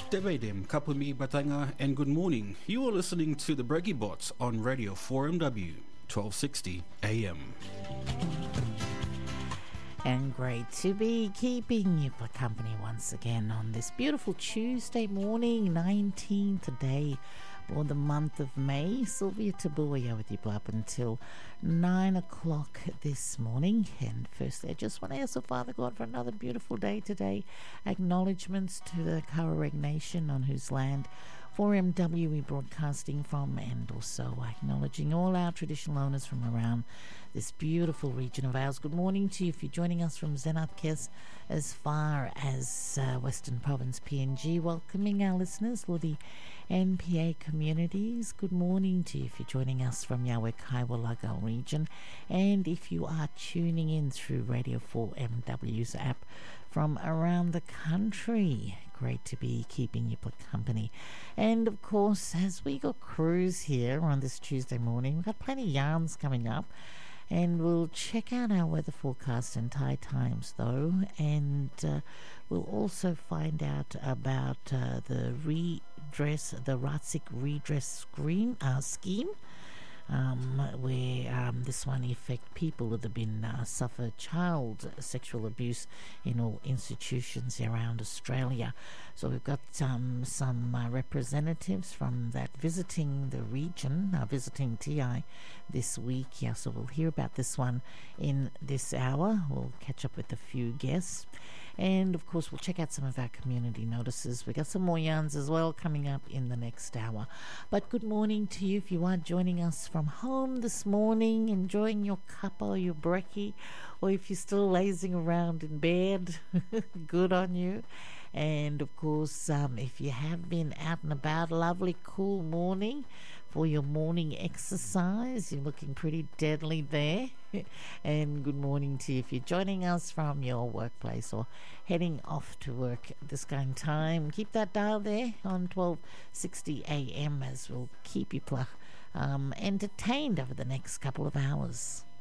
Devedem Kapumi Batanga and good morning. You are listening to the Breggy Bots on Radio 4MW 1260 AM. And great to be keeping you for company once again on this beautiful Tuesday morning, 19th day for the month of May. Sylvia Tabuya with you up until 9 o'clock this morning. And firstly, I just want to ask the Father God for another beautiful day today. Acknowledgements to the Kaureg Nation on whose land 4MW we broadcasting from, and also acknowledging all our traditional owners from around this beautiful region of ours. Good morning to you if you're joining us from Zenatkes as far as Western Province PNG. Welcoming our listeners for the NPA communities. Good morning to you if you're joining us from Yahweh Kaiwalaga region, and if you are tuning in through Radio 4MW's app from around the country. Great to be keeping you company. And of course, as we got cruise here on this Tuesday morning, we've got plenty of yarns coming up, and we'll check out our weather forecast and Thai times though, and we'll also find out about the Ratsik redress scheme, where this one affect people that have been suffered child sexual abuse in all institutions around Australia. So we've got some representatives from that visiting the region, visiting TI this week. Yeah, so we'll hear about this one in this hour. We'll catch up with a few guests, and of course we'll check out some of our community notices. We got some more yarns as well coming up in the next hour. But good morning to you if you are joining us from home this morning, enjoying your cuppa or your brekkie, or if you're still lazing around in bed, good on you. And of course, if you have been out and about, lovely cool morning for your morning exercise, you're looking pretty deadly there. And good morning to you if you're joining us from your workplace or heading off to work at this kind of time. Keep that dial there on 1260 AM as we'll keep you entertained over the next couple of hours.